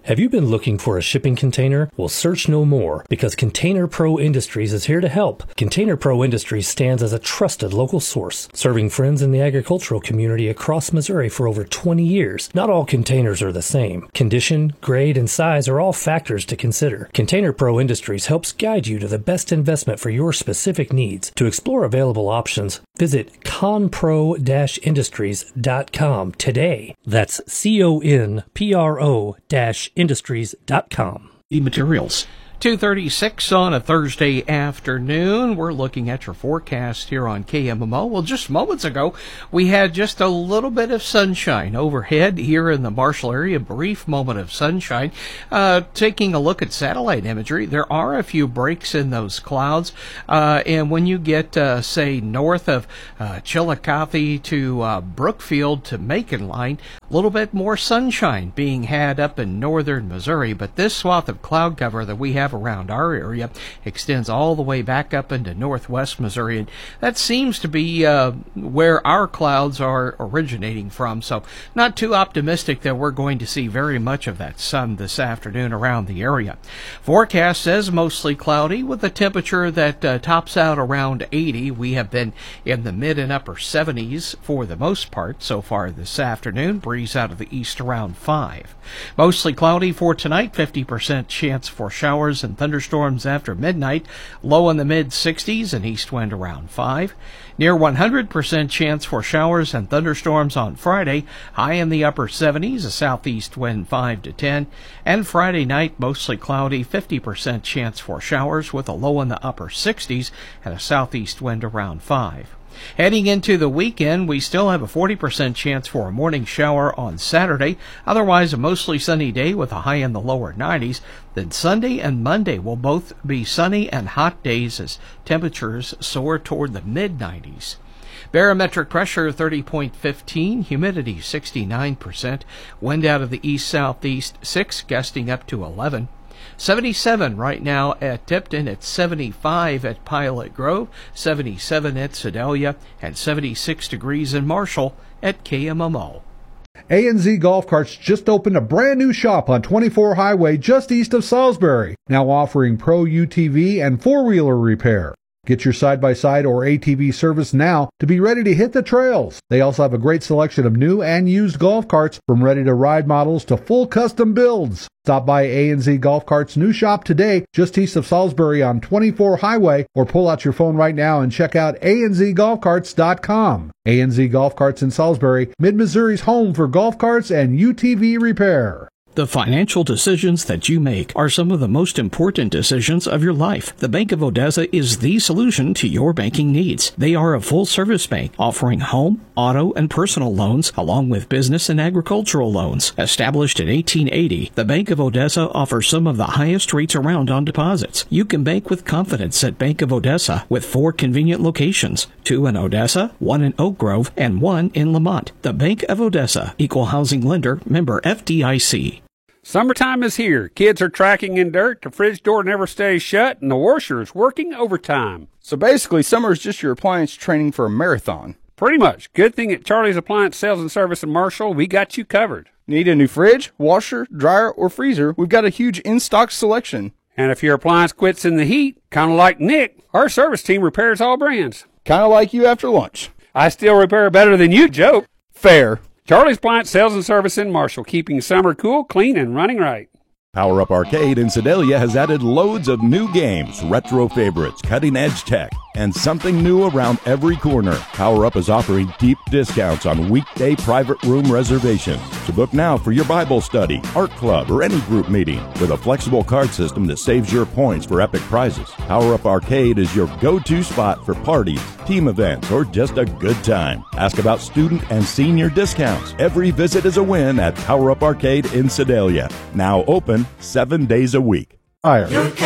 Have you been looking for a shipping container? Well, search no more, because Container Pro Industries is here to help. Container Pro Industries stands as a trusted local source, serving friends in the agricultural community across Missouri for over 20 years. Not all containers are the same. Condition, grade, and size are all factors to consider. Container Pro Industries helps guide you to the best investment for your specific needs. To explore available options, visit conpro-industries.com today. That's CONPRO-industries.com. Materials. 2:36 on a Thursday afternoon. We're looking at your forecast here on KMMO. Well, just moments ago, we had just a little bit of sunshine overhead here in the Marshall area, a brief moment of sunshine. Taking a look at satellite imagery, there are a few breaks in those clouds. And when you get, say, north of Chillicothe to Brookfield to Macon line, a little bit more sunshine being had up in northern Missouri. But this swath of cloud cover that we have around our area extends all the way back up into northwest Missouri, and that seems to be where our clouds are originating from. So not too optimistic that we're going to see very much of that sun this afternoon around the area. Forecast says mostly cloudy with a temperature that tops out around 80. We have been in the mid and upper 70s for the most part so far this afternoon. Breeze out of the east around 5. Mostly cloudy for tonight, 50% chance for showers and thunderstorms after midnight, low in the mid-60s, and east wind around 5. Near 100% chance for showers and thunderstorms on Friday, high in the upper 70s, a southeast wind 5 to 10. And Friday night, mostly cloudy, 50% chance for showers with a low in the upper 60s and a southeast wind around 5. Heading into the weekend, we still have a 40% chance for a morning shower on Saturday. Otherwise, a mostly sunny day with a high in the lower 90s. Then Sunday and Monday will both be sunny and hot days as temperatures soar toward the mid-90s. Barometric pressure 30.15, humidity 69%, wind out of the east-southeast 6, gusting up to 11. 77 right now at Tipton, it's 75 at Pilot Grove, 77 at Sedalia, and 76 degrees in Marshall at KMMO. A&Z Golf Carts just opened a brand new shop on 24 Highway just east of Salisbury, now offering Pro UTV and four-wheeler repair. Get your side-by-side or ATV service now to be ready to hit the trails. They also have a great selection of new and used golf carts, from ready-to-ride models to full custom builds. Stop by A&Z Golf Carts' new shop today, just east of Salisbury on 24 Highway, or pull out your phone right now and check out anzgolfcarts.com. A&Z Golf Carts in Salisbury, Mid-Missouri's home for golf carts and UTV repair. The financial decisions that you make are some of the most important decisions of your life. The Bank of Odessa is the solution to your banking needs. They are a full-service bank offering home, auto, and personal loans, along with business and agricultural loans. Established in 1880, the Bank of Odessa offers some of the highest rates around on deposits. You can bank with confidence at Bank of Odessa with 4 convenient locations, 2 in Odessa, 1 in Oak Grove, and 1 in Lamont. The Bank of Odessa, Equal Housing Lender, member FDIC. Summertime is here. Kids are tracking in dirt, the fridge door never stays shut, and the washer is working overtime. So basically, summer is just your appliance training for a marathon. Pretty much. Good thing at Charlie's Appliance Sales and Service in Marshall, we got you covered. Need a new fridge, washer, dryer, or freezer? We've got a huge in-stock selection. And if your appliance quits in the heat, kind of like Nick, our service team repairs all brands. Kind of like you after lunch. I still repair better than you, Joe. Fair. Charlie's Appliance Sales and Service in Marshall, keeping summer cool, clean, and running right. Power Up Arcade in Sedalia has added loads of new games, retro favorites, cutting-edge tech, and something new around every corner. Power Up is offering deep discounts on weekday private room reservations. So book now for your Bible study, art club, or any group meeting with a flexible card system that saves your points for epic prizes. Power Up Arcade is your go-to spot for parties, team events, or just a good time. Ask about student and senior discounts. Every visit is a win at Power Up Arcade in Sedalia. Now open 7 days a week. Higher.